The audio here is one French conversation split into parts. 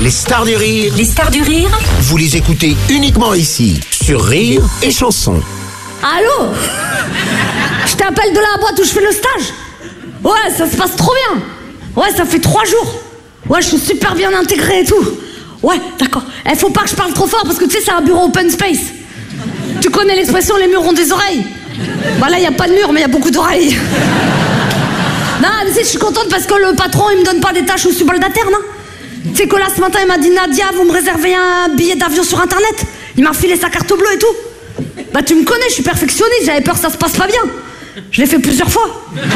Les stars du rire. Les stars du rire. Vous les écoutez uniquement ici, sur Rire et Chanson. Allô? Je t'appelle de la boîte où je fais le stage. Ouais, ça se passe trop bien. Ouais, ça fait 3 jours. Ouais, je suis super bien intégrée et tout. Ouais, d'accord. Faut pas que je parle trop fort parce que tu sais, c'est un bureau open space. Tu connais l'expression les murs ont des oreilles? Bah là, y a pas de mur, mais y a beaucoup d'oreilles. Non, mais tu sais, je suis contente parce que le patron, il me donne pas des tâches au subalterne, hein. Tu sais que là, ce matin, il m'a dit, Nadia, vous me réservez un billet d'avion sur Internet. Il m'a filé sa carte bleue et tout. Bah, tu me connais, je suis perfectionniste, j'avais peur que ça se passe pas bien. Je l'ai fait plusieurs fois.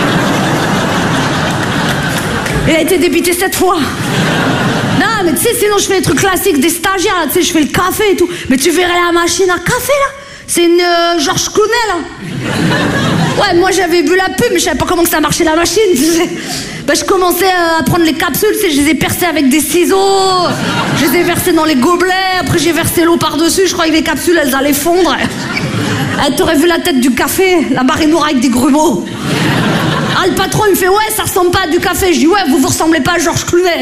Il a été débité 7 fois. Non, mais tu sais, sinon, je fais des trucs classiques des stagiaires, là, tu sais, je fais le café et tout. Mais tu verrais la machine à café, là. C'est une Georges Clooney, là. Ouais, moi, j'avais vu la pub, mais je savais pas comment que ça marchait, la machine, tu sais. Bah, je commençais à prendre les capsules, tu sais, je les ai percées avec des ciseaux. Je les ai versées dans les gobelets. Après, j'ai versé l'eau par-dessus. Je croyais que les capsules, elles allaient fondre. T'aurais vu la tête du café, la barre est noire avec des grumeaux. Ah, le patron, il me fait, ouais, ça ressemble pas à du café. Je dis, ouais, vous ressemblez pas à Georges Clooney.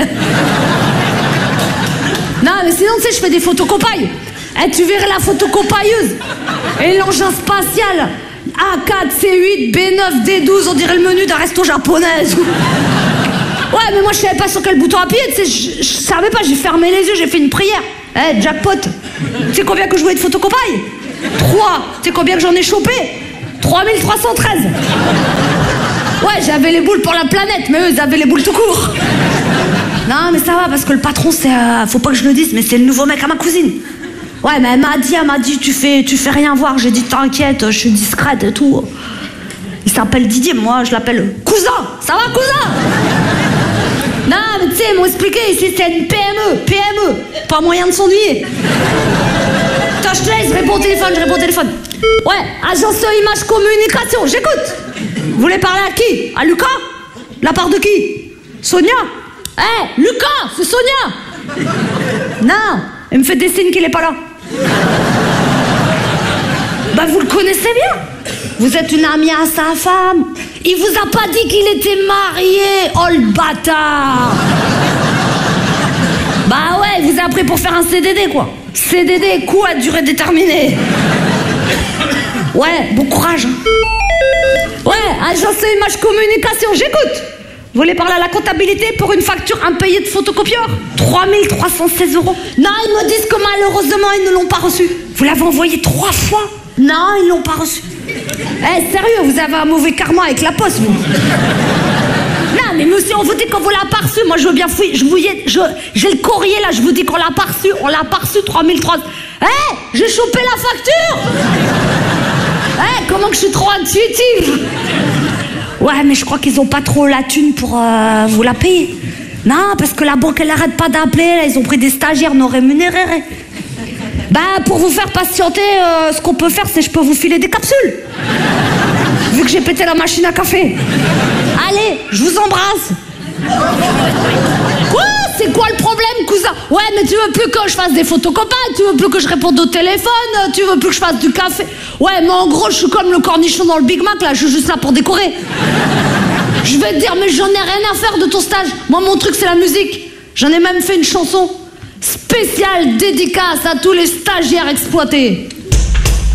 Non, mais sinon, tu sais, je fais des photocopailles. Tu verrais la photocopailleuse. Et l'engin spatial. A4, C8, B9, D12, on dirait le menu d'un resto japonais. Ouais, mais moi, je savais pas sur quel bouton appuyer, tu sais, je savais pas, j'ai fermé les yeux, j'ai fait une prière. Jackpot. Tu sais combien que je jouais de photocopailles? 3. Tu sais combien que j'en ai chopé? 3313. Ouais, j'avais les boules pour la planète, mais eux, ils avaient les boules tout court. Non, mais ça va, parce que le patron, c'est... faut pas que je le dise, mais c'est le nouveau mec à ma cousine. Ouais, mais elle m'a dit, tu fais rien voir. J'ai dit, t'inquiète, je suis discrète et tout. Il s'appelle Didier, moi, je l'appelle cousin. Ça va, cousin? Non, mais tu sais, ils m'ont expliqué, ici, c'est une PME. Pas moyen de s'ennuyer. Attends, je te laisse, je réponds au téléphone. Ouais, agence image communication, j'écoute. Vous voulez parler à qui? À Lucas? La part de qui? Sonia? Lucas, c'est Sonia. Non, il me fait des signes qu'il est pas là. Bah, vous le connaissez bien. Vous êtes une amie à sa femme. Il vous a pas dit qu'il était marié. Oh, le bâtard. Bah ouais, il vous a pris pour faire un CDD, quoi. CDD, coup à durée déterminée. Ouais, bon courage. Ouais, agence image communication, j'écoute. Vous voulez parler à la comptabilité pour une facture impayée de photocopieur? 3316 €. Non, ils me disent que malheureusement, ils ne l'ont pas reçu. Vous l'avez envoyé 3 fois? Non, ils l'ont pas reçu. Sérieux, vous avez un mauvais karma avec la poste, vous. Non, mais monsieur, on vous dit qu'on vous l'a pas reçu. Moi, je veux bien fouiller. J'ai le courrier, là, je vous dis qu'on l'a pas reçu. On l'a pas reçu, 3300. J'ai chopé la facture. Comment que je suis trop intuitive. Ouais, mais je crois qu'ils ont pas trop la thune pour vous la payer. Non, parce que la banque, elle arrête pas d'appeler. Là, ils ont pris des stagiaires non rémunérés. Bah, pour vous faire patienter, ce qu'on peut faire, c'est je peux vous filer des capsules. Vu que j'ai pété la machine à café. Allez, je vous embrasse. Quoi? C'est quoi le problème, cousin? Ouais, mais tu veux plus que je fasse des photocopies, tu veux plus que je réponde au téléphone, tu veux plus que je fasse du café. Ouais, mais en gros, je suis comme le cornichon dans le Big Mac, là, je suis juste là pour décorer. Je vais te dire, mais j'en ai rien à faire de ton stage. Moi, mon truc, c'est la musique. J'en ai même fait une chanson spéciale dédicace à tous les stagiaires exploités.